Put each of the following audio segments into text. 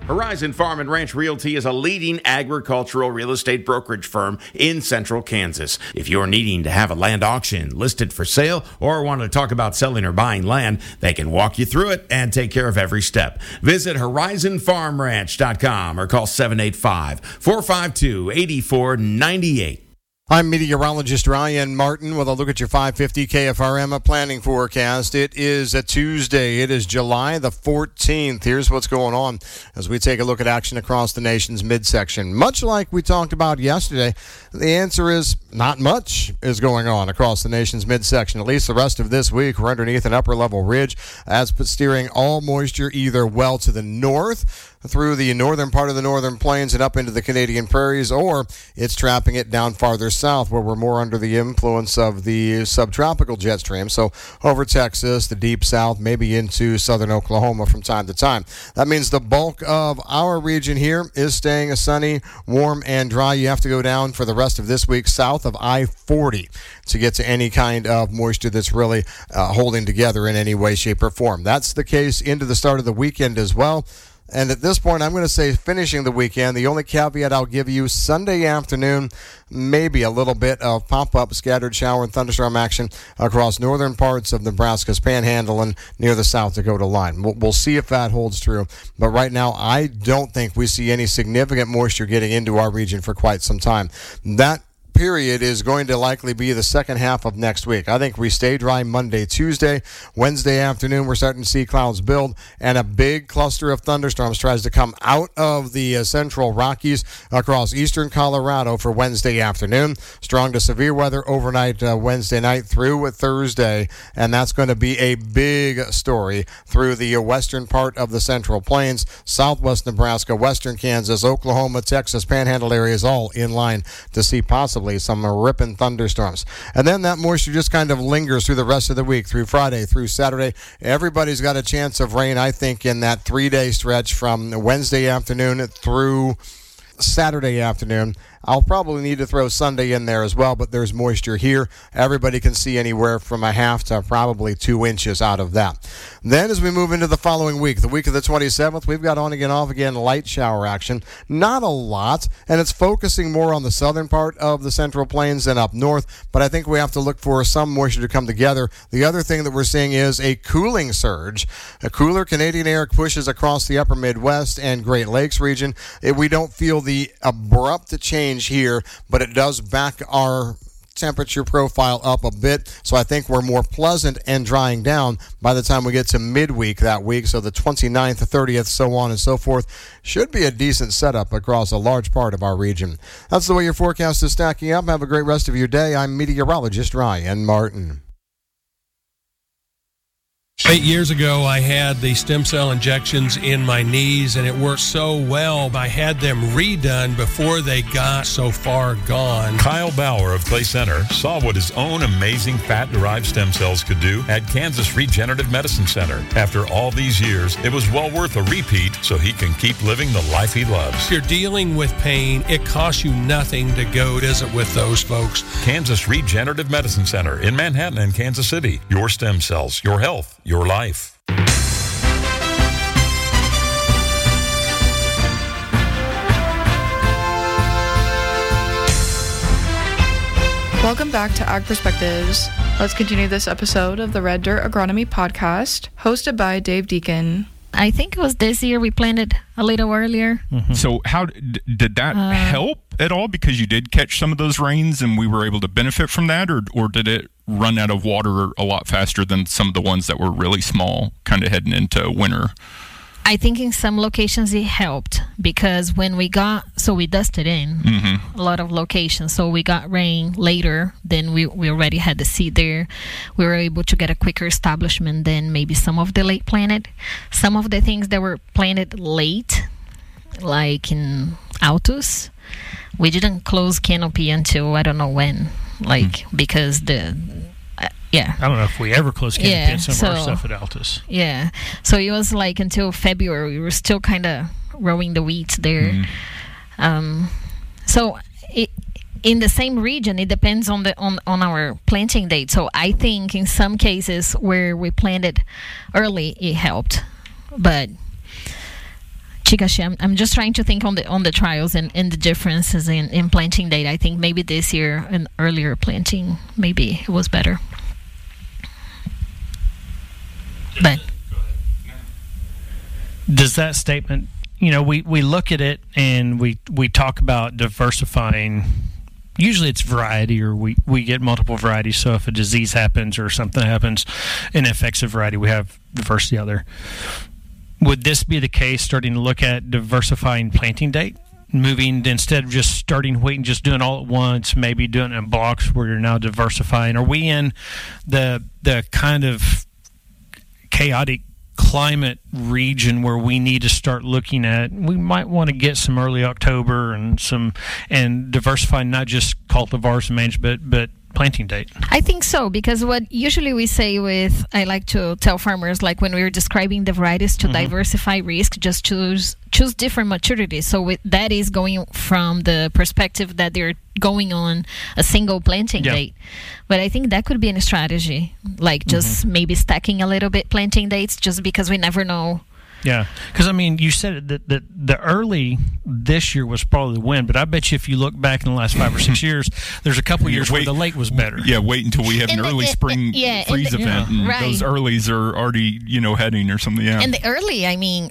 Horizon Farm and Ranch Realty is a leading agricultural real estate brokerage firm in central Kansas. If you're needing to have a land auction listed for sale or want to talk about selling or buying land, they can walk you through it and take care of every step. Visit horizonfarmranch.com or call 785-452-8498. I'm meteorologist Ryan Martin with a look at your 550 KFRM planning forecast. It is a Tuesday. It is July the 14th. Here's what's going on as we take a look at action across the nation's midsection. Much like we talked about yesterday, the answer is not much is going on across the nation's midsection. At least the rest of this week, we're underneath an upper-level ridge as steering all moisture either well to the north through the northern part of the northern plains and up into the Canadian prairies, or it's trapping it down farther south where we're more under the influence of the subtropical jet stream. So over Texas, the deep south, maybe into southern Oklahoma from time to time. That means the bulk of our region here is staying sunny, warm, and dry. You have to go down for the rest of this week south of I-40 to get to any kind of moisture that's really holding together in any way, shape, or form. That's the case into the start of the weekend as well. And at this point, I'm going to say finishing the weekend. The only caveat I'll give you, Sunday afternoon, maybe a little bit of pop-up scattered shower and thunderstorm action across northern parts of Nebraska's Panhandle and near the South Dakota line. We'll see if that holds true. But right now, I don't think we see any significant moisture getting into our region for quite some time. That period is going to likely be the second half of next week. I think we stay dry Monday, Tuesday. Wednesday afternoon, we're starting to see clouds build, and a big cluster of thunderstorms tries to come out of the central Rockies across eastern Colorado for Wednesday afternoon. Strong to severe weather overnight Wednesday night through Thursday, and that's going to be a big story through the western part of the Central Plains, southwest Nebraska, western Kansas, Oklahoma, Texas, Panhandle areas, all in line to see possibly some ripping thunderstorms. And then that moisture just kind of lingers through the rest of the week, through Friday, through Saturday. Everybody's got a chance of rain, I think, in that 3-day stretch from Wednesday afternoon through Saturday afternoon. I'll probably need to throw Sunday in there as well, but there's moisture here. Everybody can see anywhere from a half to probably 2 inches out of that. Then as we move into the following week, the week of the 27th, we've got on again, off again light shower action. Not a lot, and it's focusing more on the southern part of the Central Plains than up north, but I think we have to look for some moisture to come together. The other thing that we're seeing is a cooling surge. A cooler Canadian air pushes across the upper Midwest and Great Lakes region. We don't feel the abrupt change here, but it does back our temperature profile up a bit, so I think we're more pleasant and drying down by the time we get to midweek that week. So the 29th, the 30th, so on and so forth, should be a decent setup across a large part of our region. That's the way your forecast is stacking up. Have a great rest of your day. I'm meteorologist Ryan Martin. 8 years ago, I had the stem cell injections in my knees, and it worked so well. I had them redone before they got so far gone. Kyle Bauer of Clay Center saw what his own amazing fat-derived stem cells could do at Kansas Regenerative Medicine Center. After all these years, it was well worth a repeat so he can keep living the life he loves. If you're dealing with pain, it costs you nothing to go visit with those folks. Kansas Regenerative Medicine Center in Manhattan and Kansas City. Your stem cells, your health, your life. Welcome back to Ag Perspectives. Let's continue this episode of the Red Dirt Agronomy Podcast, hosted by Dave Deacon. I think it was this year we planted a little earlier. Mm-hmm. So how did that help at all? Because you did catch some of those rains and we were able to benefit from that, or did it run out of water a lot faster than some of the ones that were really small, kind of heading into winter? I think in some locations it helped because when we dusted in a lot of locations. So we got rain later than we already had the seed there. We were able to get a quicker establishment than maybe some of the late planted. Some of the things that were planted late, like in Altus, we didn't close canopy until I don't know when, because I don't know if we ever closed canopy in some of our stuff at Altus. Yeah. So it was like until February, we were still kind of rowing the weeds there. So in the same region, it depends on our planting date. So I think in some cases where we planted early, it helped. But Chikashi, I'm just trying to think on the trials and the differences in planting date. I think maybe this year an earlier planting maybe it was better. But does that statement, we look at it and we talk about diversifying. Usually it's variety, or we get multiple varieties. So if a disease happens or something happens and affects a variety, we have diversity out there. Would this be the case, starting to look at diversifying planting date? Moving, instead of just starting wheat and just doing all at once, maybe doing it in blocks where you're now diversifying? Are we in the kind of chaotic climate region where we need to start looking at, we might want to get some early October and diversify not just cultivars and management, but planting date? I think so, because what usually we say I like to tell farmers, like when we were describing the varieties, to diversify risk, just choose different maturities. So that is going from the perspective that they're going on a single planting date. But I think that could be a strategy, like just maybe stacking a little bit planting dates, just because we never know. Yeah, because you said that the early this year was probably the win, but I bet you if you look back in the last 5 or 6 years, there's a couple years where the late was better. Yeah, wait until we have an early spring freeze event, and those earlies are already heading or something. Yeah, and the early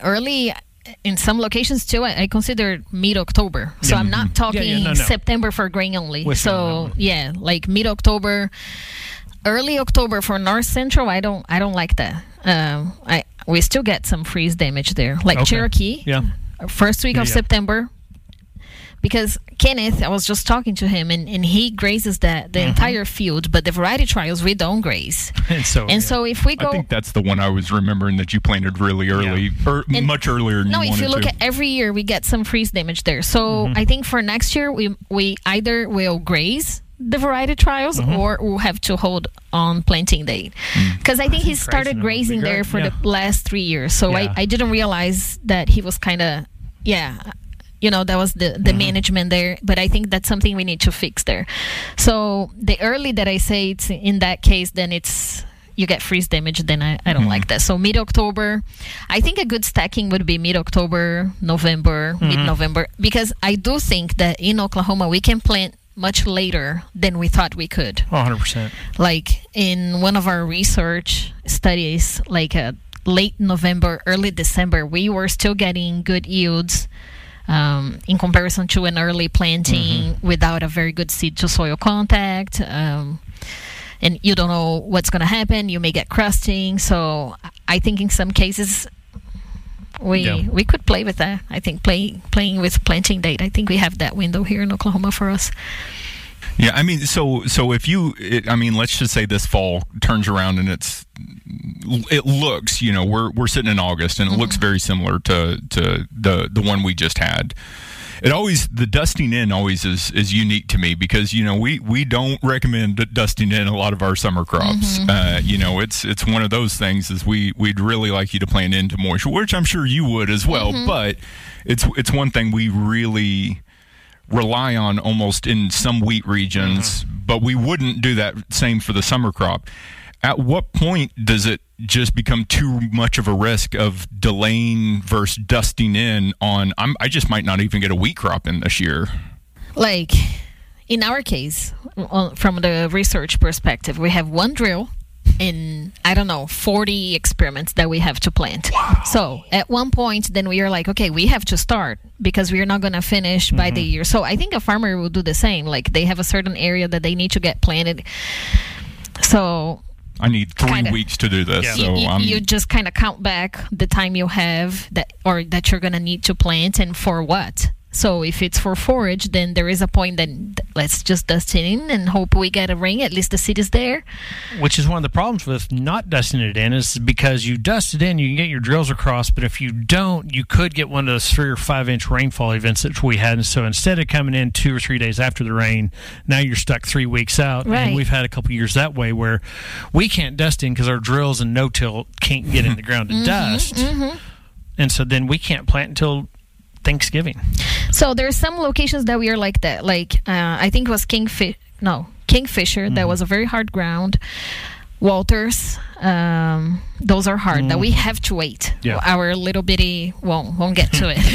in some locations too, I consider mid-October. So I'm not talking September for grain only. Like mid-October, early October for North Central. I don't like that. We still get some freeze damage there, like Cherokee. Yeah, first week of September. Because Kenneth, I was just talking to him, and he grazes the entire field, but the variety trials we don't graze. So if we go, I think that's the one I was remembering that you planted really early, or much earlier than you wanted to. No, if you look at every year, we get some freeze damage there. So I think for next year, we either will graze the variety trials or we'll have to hold on planting date, because I think he started grazing there for the last 3 years. So I didn't realize that he was kind of that was the management there, but I think that's something we need to fix there. So the early that I say, it's in that case, then it's you get freeze damage, then I don't like that. So mid-October, I think a good stacking would be mid-October, November, mid-November, because I do think that in Oklahoma we can plant much later than we thought we could. 100%. Like in one of our research studies, like late November, early December, we were still getting good yields in comparison to an early planting without a very good seed to soil contact. And you don't know what's going to happen. You may get crusting. So I think in some cases we could play with that. I think playing with planting date, I think we have that window here in Oklahoma for us. Yeah, I mean, so if let's just say this fall turns around and it looks, we're sitting in August and it looks very similar to the one we just had. The dusting in always is unique to me, because we don't recommend dusting in a lot of our summer crops. It's one of those things is we'd really like you to plant into moisture, which I'm sure you would as well. But it's one thing we really rely on almost in some wheat regions, but we wouldn't do that same for the summer crop. At what point does it just become too much of a risk of delaying versus dusting in on, I just might not even get a wheat crop in this year? Like in our case, from the research perspective, we have one drill in 40 experiments that we have to plant. Wow. So at one point, then we are like, okay, we have to start, because we are not going to finish by the year. So I think a farmer will do the same. Like they have a certain area that they need to get planted. So I need 3 weeks to do this. Yeah. So you just kind of count back the time you have that you're going to need to plant, and for what. So if it's for forage, then there is a point that let's just dust it in and hope we get a rain. At least the seed is there. Which is one of the problems with not dusting it in, is because you dust it in, you can get your drills across, but if you don't, you could get one of those 3 or 5 inch rainfall events that we had. And so instead of coming in 2 or 3 days after the rain, now you're stuck 3 weeks out. Right. And we've had a couple years that way where we can't dust in because our drills and no-till can't get in the ground to dust. And so then we can't plant until Thanksgiving. So there are some locations that we are like that. Like I think it was Kingfisher. That was a very hard ground. Walters, those are hard that we have to wait. Yeah. Our little bitty won't get to it.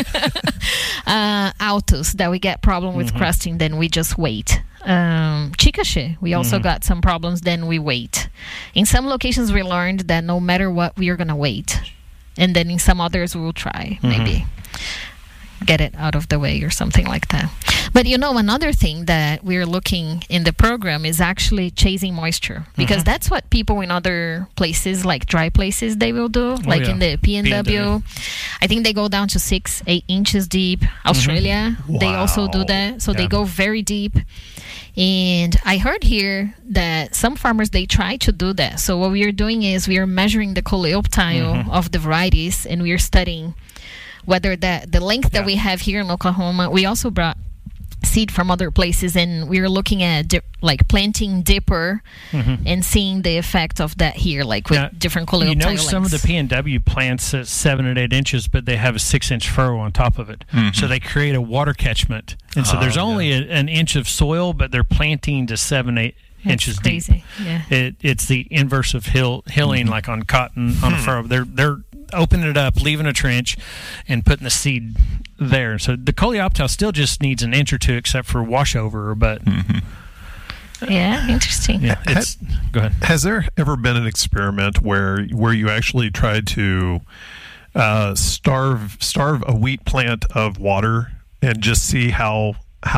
Altus that we get problem with crusting, then we just wait. Chickasha, we also got some problems, then we wait. In some locations we learned that no matter what, we are gonna wait, and then in some others we'll try maybe get it out of the way or something like that. But another thing that we're looking in the program is actually chasing moisture, because that's what people in other places, like dry places, they will do, in the PNW. I think they go down to 6-8 inches deep. Australia, they also do that, so they go very deep. And I heard here that some farmers, they try to do that. So what we are doing is we are measuring the coleoptile of the varieties, and we are studying whether the length that we have here in Oklahoma. We also brought seed from other places, and we were looking at planting dipper and seeing the effect of that here, with different coleoptile some of the PNW plants at 7 and 8 inches, but they have a 6-inch furrow on top of it, so they create a water catchment, and so there's only an inch of soil, but they're planting to 7-8 inches crazy. deep. It's the inverse of hilling, like on cotton on a furrow. They're opening it up, leaving a trench, and putting the seed there. So the coleoptile still just needs an inch or two, except for washover. But interesting. Yeah, go ahead. Has there ever been an experiment where you actually tried to starve a wheat plant of water and just see how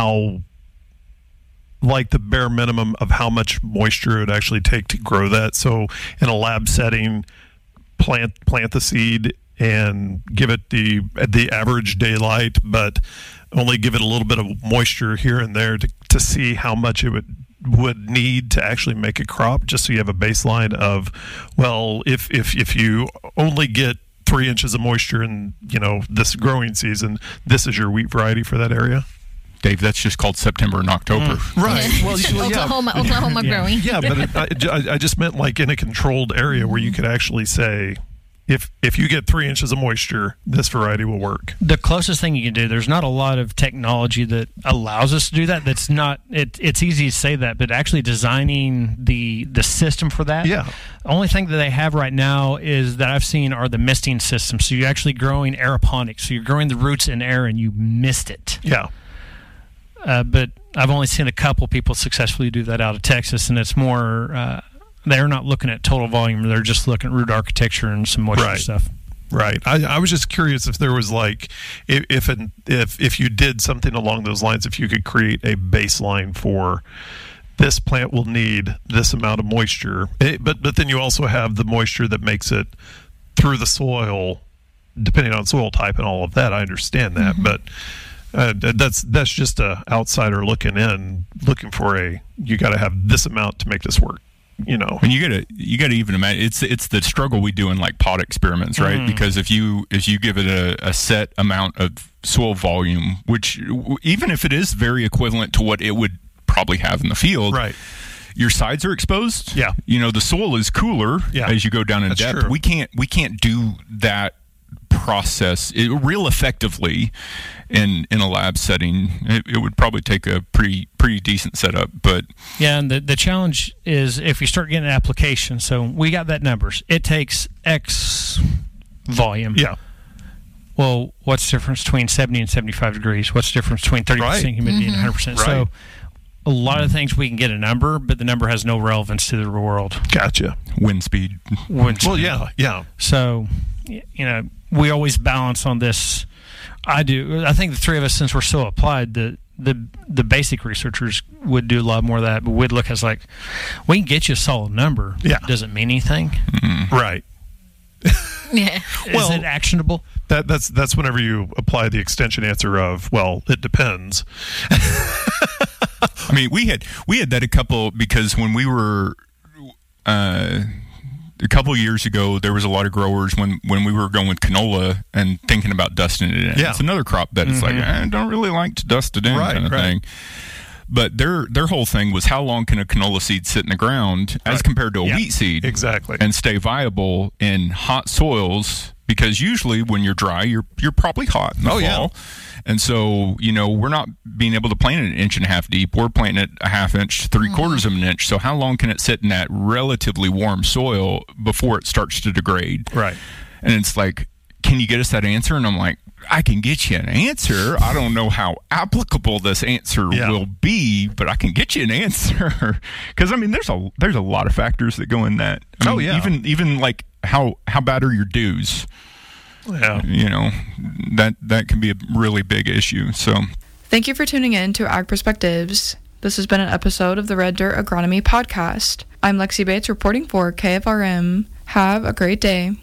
like the bare minimum of how much moisture it would actually take to grow that? So in a lab setting, plant the seed and give it the average daylight, but only give it a little bit of moisture here and there to see how much it would need to actually make a crop, just so you have a baseline of, well, if you only get 3 inches of moisture in this growing season, this is your wheat variety for that area. Dave, that's just called September and October. Right. Well, Oklahoma growing. Yeah, but I just meant like in a controlled area where you could actually say, if you get 3 inches of moisture, this variety will work. The closest thing you can do, there's not a lot of technology that allows us to do that. That's not, it's easy to say that, but actually designing the system for that. Yeah. The only thing that they have right now is that I've seen are the misting systems. So you're actually growing aeroponics. So you're growing the roots in air and you mist it. Yeah. But I've only seen a couple people successfully do that out of Texas, and it's more, they're not looking at total volume. They're just looking at root architecture and some moisture stuff. Right. I was just curious if there was if you did something along those lines, if you could create a baseline for this plant will need this amount of moisture. But then you also have the moisture that makes it through the soil, depending on soil type and all of that. I understand that, but that's just a outsider looking in, looking for you got to have this amount to make this work. And you gotta even imagine it's the struggle we do in like pot experiments, right? Because if you give it a set amount of soil volume, which even if it is very equivalent to what it would probably have in the field, right, your sides are exposed. Yeah, the soil is cooler as you go down in That's depth. True. We can't do that process real effectively in a lab setting. It would probably take a pretty decent setup, but and the challenge is if you start getting application. So we got that numbers. It takes X volume. Yeah. Well, what's the difference between 70 and 75 degrees? What's the difference between 30% humidity and 100%? Right. So a lot of things we can get a number, but the number has no relevance to the world. Gotcha. Wind speed. Well, yeah. So, we always balance on this. I do. I think the three of us, since we're so applied, the basic researchers would do a lot more of that, but we'd look as like, we can get you a solid number. Yeah. Does it mean anything? Mm-hmm. Right. Yeah. Is it actionable? That's whenever you apply the extension answer of, well, it depends. I mean, we had that a couple, because when we were a couple of years ago, there was a lot of growers when we were going with canola and thinking about dusting it in. Yeah. It's another crop that it's like, I don't really like to dust it in kind of thing. But their whole thing was, how long can a canola seed sit in the ground as compared to a wheat seed? Exactly. And stay viable in hot soils because usually when you're dry, you're probably hot in the fall. Yeah. And so, we're not being able to plant it 1.5 inches deep. We're planting it 1/2 inch, 3/4 of an inch. So how long can it sit in that relatively warm soil before it starts to degrade? Right. And it's like, can you get us that answer? And I'm like, I can get you an answer. I don't know how applicable this answer will be, but I can get you an answer. Because there's a lot of factors that go in that. Even like how bad are your dews? Yeah. That can be a really big issue. So, thank you for tuning in to Ag Perspectives. This has been an episode of the Red Dirt Agronomy Podcast. I'm Lexi Bates reporting for KFRM. Have a great day.